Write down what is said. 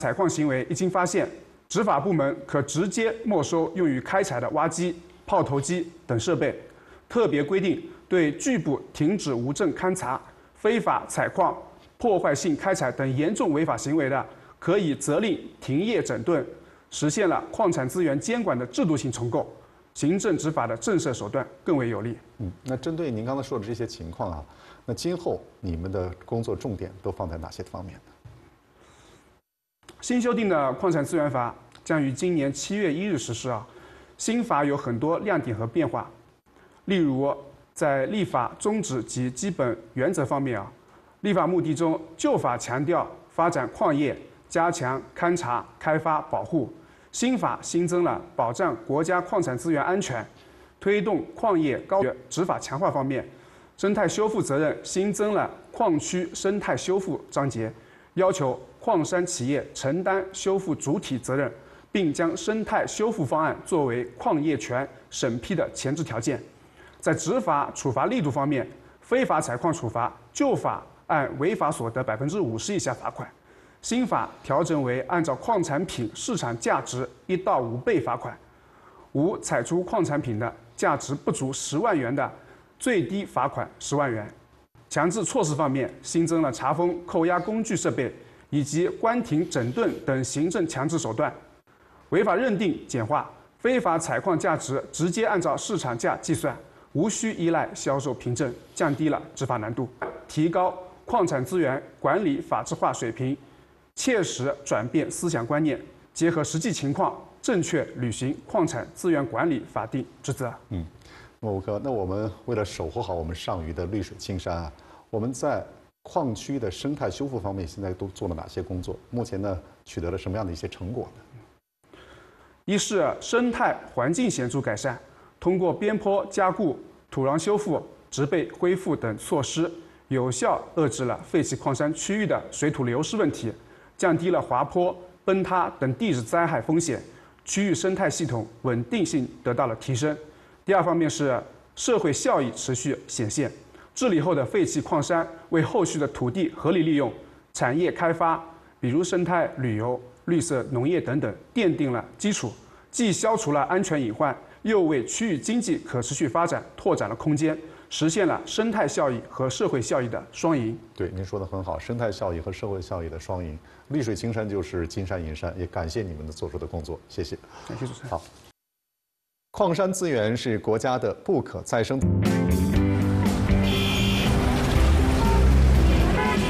采矿行为一经发现，执法部门可直接没收用于开采的挖机、炮头机等设备。特别规定，对拒不停止无证勘查、非法采矿、破坏性开采等严重违法行为的，可以责令停业整顿，实现了矿产资源监管的制度性重构。行政执法的震慑手段更为有力。 那针对您刚才说的这些情况啊，那今后你们的工作重点都放在哪些方面呢？ 新修订的矿产资源法将于今年7月1日实施啊。新法有很多亮点和变化，例如在立法宗旨及基本原则方面啊，立法目的中，旧法强调发展矿业，加强勘查、开发、保护。新法新增了保障国家矿产资源安全、推动矿业高执法强化方面，生态修复责任新增了矿区生态修复章节，要求矿山企业承担修复主体责任，并将生态修复方案作为矿业权审批的前置条件。在执法处罚力度方面，非法采矿处罚，旧法按违法所得50%以下罚款。新法调整为按照矿产品市场价值1到5倍罚款，无采出矿产品的价值不足10万元的，最低罚款10万元。强制措施方面，新增了查封、扣押工具设备以及关停、整顿等行政强制手段。违法认定简化，非法采矿价值直接按照市场价计算，无需依赖销售凭证，降低了执法难度，提高矿产资源管理法治化水平。切实转变思想观念，结合实际情况，正确履行矿产资源管理法定职责。 莫哥，那我们为了守护好我们上虞的绿水青山啊，我们在矿区的生态修复方面现在都做了哪些工作？目前呢，取得了什么样的一些成果呢？ 一是生态环境显著改善，通过边坡加固、土壤修复、植被恢复等措施，有效遏制了废弃矿山区域的水土流失问题。降低了滑坡、崩塌等地质灾害风险，区域生态系统稳定性得到了提升。第二方面是社会效益持续显现，治理后的废弃矿山为后续的土地合理利用、产业开发，比如生态旅游、绿色农业等等，奠定了基础，既消除了安全隐患，又为区域经济可持续发展拓展了空间。实现了生态效益和社会效益的双赢。 对，您说的很好，生态效益和社会效益的双赢，绿水青山就是金山银山。也感谢你们的做出的工作，谢谢。 感谢主持人。 好，矿山资源是国家的不可再生。